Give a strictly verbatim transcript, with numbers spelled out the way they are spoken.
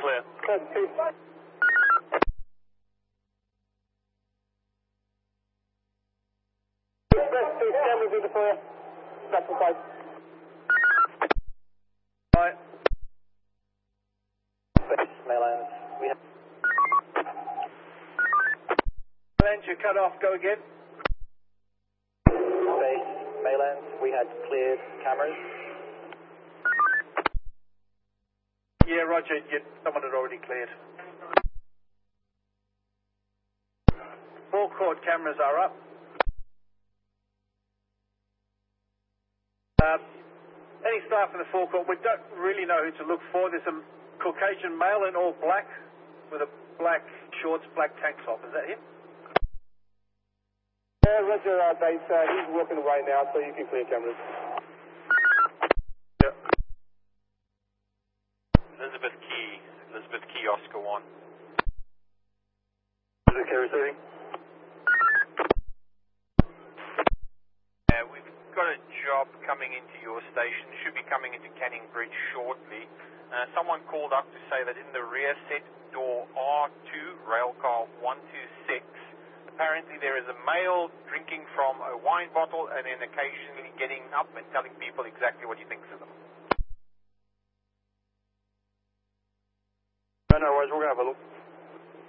clear. Code two. Express two, cameras in the foyer. That's the five. Right. Space, Maylands, we have... Lens, you cut off, go again. Space, Maylands, we had cleared cameras. Yeah, roger, you, someone had already cleared. Forecourt cameras are up. Uh, any staff in the forecourt, we don't really know who to look for. There's a Caucasian male in all black with a black shorts, black tank top. Is that him? Yeah, roger, uh, base, uh, he's walking away now, so you can clear cameras. Yep. Elizabeth Key, Elizabeth Key, Oscar one. Is it carry receiving? Uh, we've got a job coming into your station, should be coming into Canning Bridge shortly. Uh, someone called up to say that in the rear set door R two, railcar one two six, apparently there is a male drinking from a wine bottle and then occasionally getting up and telling people exactly what he thinks of them. No, no worries, we're going to have a look.